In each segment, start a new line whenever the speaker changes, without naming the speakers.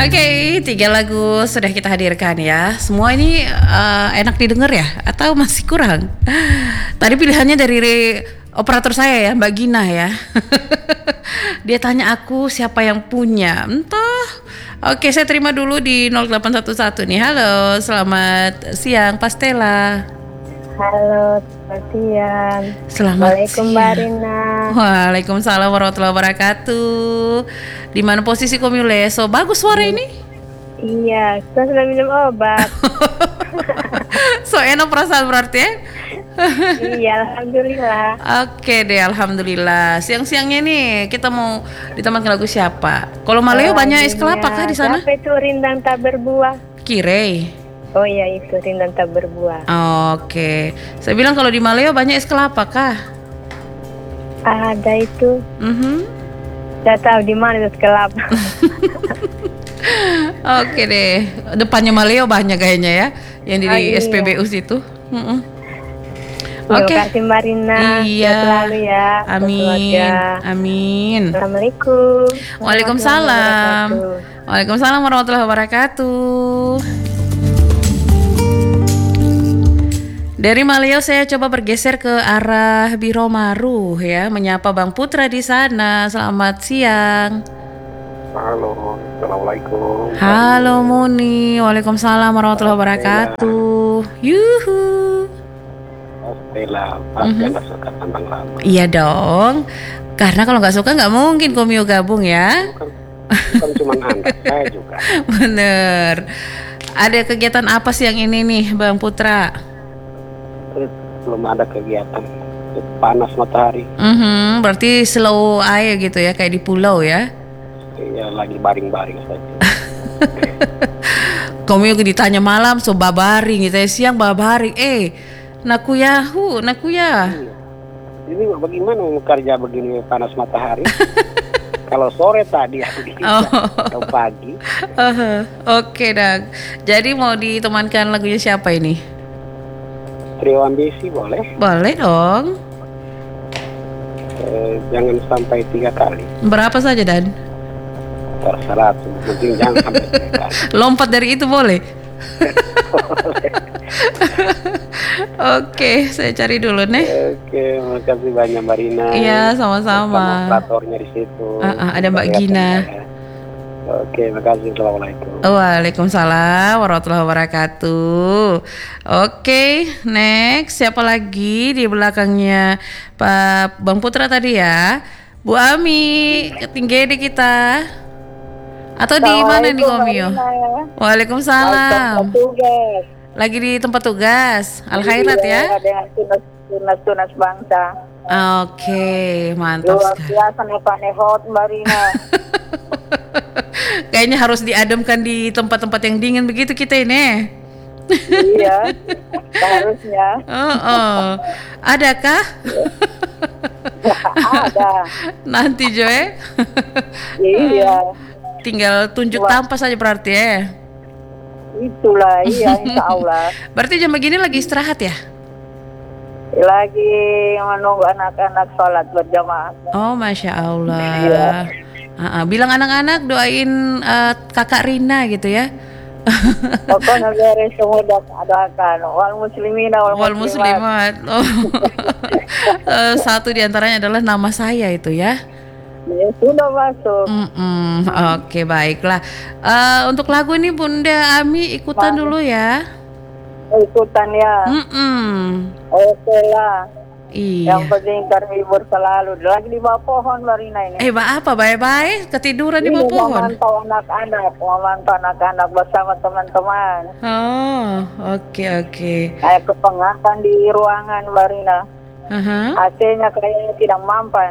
Oke, 3 lagu sudah kita hadirkan ya. Semua ini enak didengar ya? Atau masih kurang? Tadi pilihannya dari operator saya ya, Mbak Gina ya. Dia tanya aku siapa yang punya. Entah. Oke, saya terima dulu di 0811 nih. Halo, selamat siang Pastela.
Halo, selamat siang.
Selamat
Waalaikumsalam,
siang.
Mbak Rina.
Waalaikumsalam warahmatullahi wabarakatuh. Di mana posisi Komuleso? Bagus suara ini.
Iya, kita sudah minum obat.
So enak perasaan berarti ya?
Iya, alhamdulillah.
Oke deh, alhamdulillah. Siang-siangnya nih kita mau ditemankan lagu siapa? Kalau Maleo banyak es kelapa kah di sana?
Siapa itu rindang tak berbuah?
Kirei.
Oh iya, itu rindang tak berbuah.
Oke. Saya bilang kalau di Maleo banyak es kelapa kah?
Ada itu. Tidak tahu di mana itu kelapa.
Oke deh. Depannya Maleo banyak kayaknya ya, yang di
iya.
SPBU situ.
Terima
Oke.
kasih Mbak Rina.
Iya.
Sehat selalu ya.
Amin. Amin.
Assalamualaikum.
Waalaikumsalam. Waalaikumsalam warahmatullahi wabarakatuh. Dari Maleo saya coba bergeser ke arah Biromaru ya, menyapa Bang Putra di sana. Selamat siang.
Halo, assalamualaikum.
Halo Muni, waalaikumsalam warahmatullahi wabarakatuh. Yuhu.
Stella, pasti nggak suka tantang lama.
Iya dong, karena kalau nggak suka nggak mungkin Komio gabung ya.
Bukan cuma Anda, saya juga.
Bener. Ada kegiatan apa sih yang ini nih Bang Putra?
Belum ada kegiatan. Panas matahari.
Berarti slow aja gitu ya, kayak di pulau ya.
Iya, lagi baring-baring saja.
Komio ditanya malam so babaring gitu ya, siang babaring. Nakuyahu.
Iya. Ini bagaimana mau kerja begini panas matahari? Kalau sore tadi aku bisa, atau pagi.
Oke, Dag. Jadi mau ditemankan lagunya siapa ini?
Trio Ambisi boleh?
Boleh dong.
Jangan sampai 3 kali.
Berapa saja, Dan?
Terserah, penting jangan sampai 3 kali.
Lompat dari itu boleh? Oke, saya cari dulu nih.
Oke, makasih banyak Mbak Rina.
Iya, sama-sama.
Operatornya di situ.
Ada Mbak Gina.
Oke, makasih. Assalamualaikum.
Waalaikumsalam warahmatullahi wabarakatuh. Oke, next siapa lagi di belakangnya Pak Bang Putra tadi ya? Bu Ami, ketinggi di kita. Atau di mana nih Komio? Waalaikumsalam. Lagi di tempat tugas. Al-khairat ya.
Dengan tunas bangsa.
Oke, mantap
Luar
sekali.
biasa nepot Mbak Rina.
Kayaknya harus diademkan di tempat-tempat yang dingin begitu kita ini.
Iya, harusnya.
Adakah?
Ada.
Nanti Joy.
Iya.
Tinggal tunjuk tampas saja berarti ya.
Itulah, iya, insya Allah.
Berarti jam begini lagi istirahat ya?
Lagi menunggu anak-anak sholat berjamaah.
Oh, Masya Allah. Bilang anak-anak doain kakak Rina gitu ya.
Pokoknya beres semua adakan. Wal muslimina wal
muslimat. Satu diantaranya adalah nama saya itu ya.
Ya, sudah masuk.
Oke, baiklah. Untuk lagu ini Bunda Ami ikutan dulu ya.
Ikutan ya. Oke lah.
Iya.
Yang penting terhibur selalu. Lagi di bawah pohon Marina ini.
Apa bye-bye? Ketiduran di bawah pohon?
Memantau anak-anak bersama teman-teman.
Oh, oke.
Kayak kepengatan di ruangan Marina. AC-nya kayaknya tidak mampan.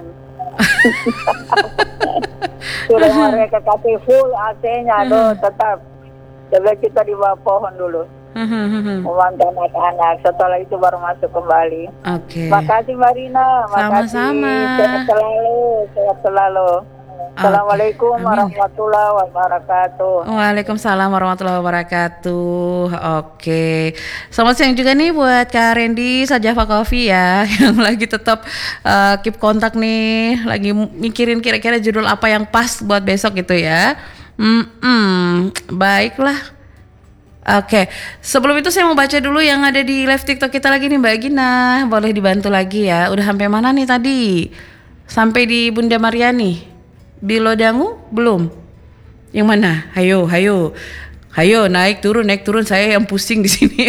Sudah mereka kasih full AC-nya, tetap. Coba kita di bawah pohon dulu. Memantau anak-anak. Setelah itu baru masuk kembali.
Oke.
Makasih Mbak Rina.
Sama-sama.
Sehat selalu. Assalamualaikum warahmatullahi wabarakatuh.
Waalaikumsalam warahmatullahi wabarakatuh. Oke. Selamat siang juga nih buat Kak Randy Sajava Coffee ya yang lagi tetap keep kontak nih, lagi mikirin kira-kira judul apa yang pas buat besok gitu ya. Baiklah. Oke, sebelum itu saya mau baca dulu yang ada di live TikTok kita lagi nih Mbak Gina. Boleh dibantu lagi ya. Udah sampai mana nih tadi? Sampai di Bunda Mariani. Bilodangu belum? Yang mana? Hayo. Hayo naik turun. Saya yang pusing di sini.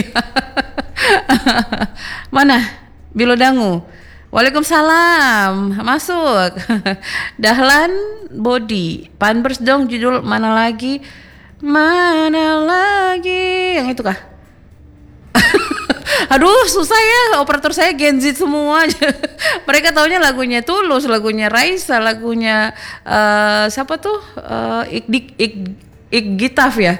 Mana? Bilodangu. Waalaikumsalam. Masuk. Dahlan Body. Panbers dong judul mana lagi? Mana lagi? Yang itu kah? Aduh susah ya, operator saya Gen Z semua. Mereka taunya lagunya Tulus, lagunya Raisa, lagunya siapa tuh? Gitaf ya.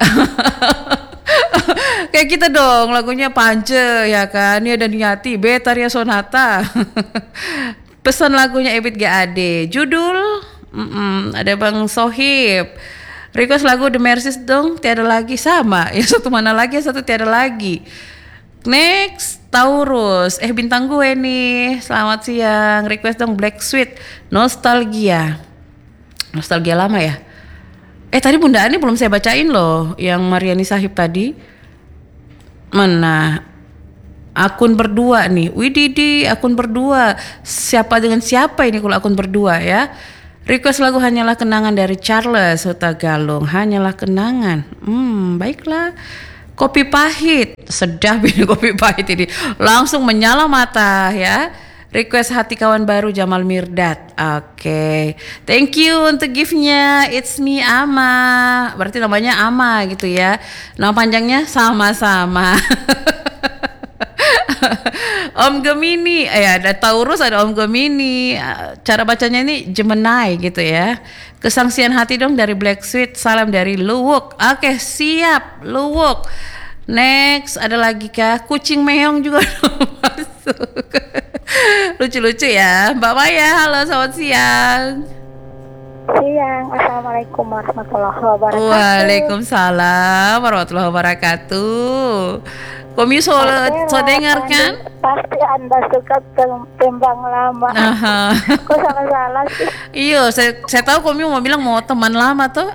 Kayak kita dong, lagunya Pance ya kan, Nia dan Yati, Betaria Sonata. Pesan lagunya Ebit GAD. Judul ada Bang Sohib. Request lagu The Mercies dong, tiada lagi sama. Yang satu mana lagi, yang satu tiada lagi. Next, Taurus. Bintang gue nih. Selamat siang. Request dong Black Sweet, Nostalgia. Nostalgia lama ya. Tadi Bunda Ani belum saya bacain loh, yang Mariani Sahib tadi. Mana? Akun berdua nih. Wididi, akun berdua. Siapa dengan siapa ini kalau akun berdua ya? Request lagu Hanyalah Kenangan dari Charles Hutagalung. Hanyalah Kenangan. Baiklah. Kopi pahit. Sedap ini kopi pahit ini. Langsung menyala mata ya. Request Hati Kawan Baru Jamal Mirdad. Oke. Thank you untuk gift-nya. It's me Ama. Berarti namanya Ama gitu ya. Nama panjangnya sama-sama. Om Gemini, ada Taurus, ada Om Gemini. Cara bacanya ini Gemini gitu ya. Kesangsian hati dong dari Black Sweet. Salam dari Luwuk. Oke, siap Luwuk. Next, ada lagi kah? Kucing meong juga masuk. Lucu-lucu ya. Mbak Maya, halo selamat siang.
Siang, Assalamualaikum warahmatullahi wabarakatuh.
Waalaikumsalam warahmatullahi wabarakatuh. Komi so dengarkan?
Pasti Anda suka tembang lama. Kok salah sih?
Iya, saya tahu Komi mau bilang mau teman lama tuh.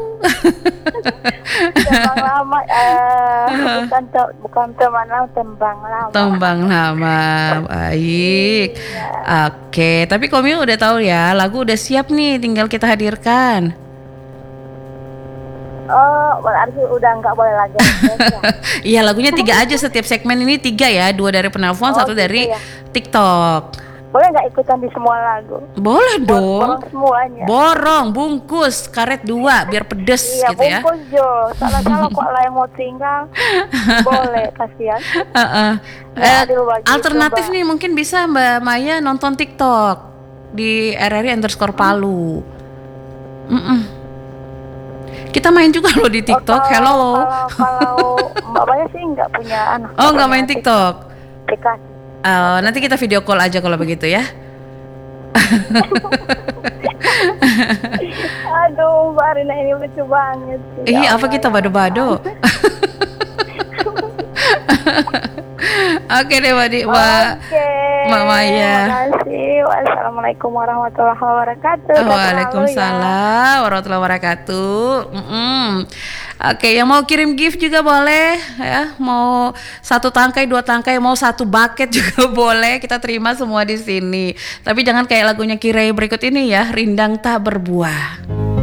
Tembang lama, bukan teman lama, tembang lama.
Tembang lama, baik. Oke, tapi Komi udah tahu ya, lagu udah siap nih, tinggal kita hadirkan.
Oh, berarti udah nggak boleh lagi.
Iya, lagunya 3 aja setiap segmen ini 3 ya, 2 dari penelpon, 1 dari
ya.
TikTok.
Boleh nggak ikutan di semua lagu?
Boleh dong.
Borong semuanya.
Borong, bungkus, karet 2 biar pedes
Iya,
gitu ya.
bungkus Jo. Salah-salah kok lah yang mau tinggal. Boleh, kasihan.
Alternatif nih mungkin bisa Mbak Maya nonton TikTok di RRI_Palu. Kita main juga loh di TikTok. Hello.
Kalau Mbak Maya sih nggak punya anak.
Oh, nggak main TikTok. Nanti kita video call aja kalau begitu ya.
Aduh, Mbak Rina ini lucu banget sih.
Apa kita bado-bado? Oke deh Mbak Maya.
Terima kasih. Wassalamualaikum warahmatullahi wabarakatuh.
Waalaikumsalam warahmatullahi wabarakatuh. Oke, yang mau kirim gift juga boleh ya. Mau 1 tangkai, 2 tangkai, mau 1 bucket juga boleh. Kita terima semua di sini. Tapi jangan kayak lagunya Kirei berikut ini ya, Rindang Tak Berbuah.